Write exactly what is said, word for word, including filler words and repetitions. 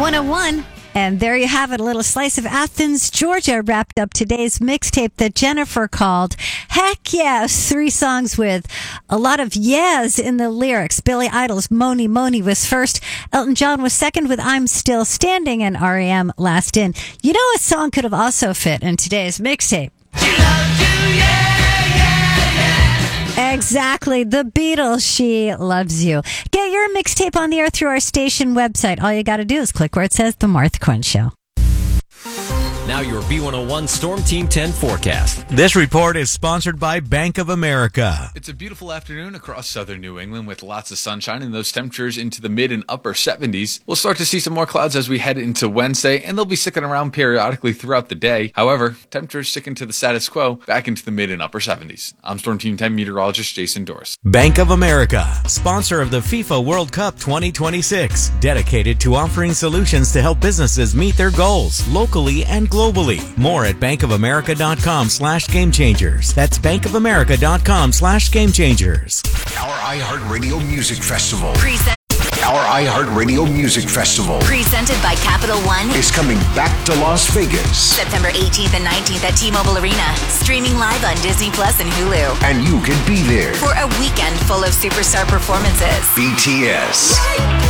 one oh one. And there you have it, a little slice of Athens, Georgia wrapped up today's mixtape that Jennifer called Heck Yes. Three songs with a lot of yes in the lyrics. Billy Idol's Moni Moni was first. Elton John was second with I'm Still Standing, and R E M last in. You know, a song could have also fit in today's mixtape. She loves you, yeah, yeah, yeah. Exactly. The Beatles, She Loves You. Get your mixtape on the air through our station website. All you got to do is click where it says The Martha Quinn Show. Now your B one oh one Storm Team ten forecast. This report is sponsored by Bank of America. It's a beautiful afternoon across southern New England with lots of sunshine and those temperatures into the mid and upper seventies. We'll start to see some more clouds as we head into Wednesday, and they'll be sticking around periodically throughout the day. However, temperatures sticking to the status quo back into the mid and upper seventies. I'm Storm Team ten meteorologist Jason Dorse. Bank of America, sponsor of the FIFA World Cup twenty twenty-six, dedicated to offering solutions to help businesses meet their goals locally and globally. More at bankofamerica.com slash game changers. That's bankofamerica.com slash game changers. Our iHeartRadio Music Festival. Present- Our iHeartRadio Music Festival Presented by Capital One is coming back to Las Vegas. September eighteenth and nineteenth at T-Mobile Arena. Streaming live on Disney Plus and Hulu. And you can be there. For a weekend full of superstar performances. B T S.